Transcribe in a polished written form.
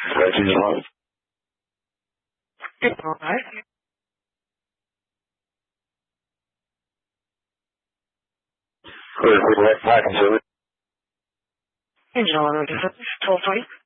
Engine on. All right. We're back in Chile. Engine on, toll free.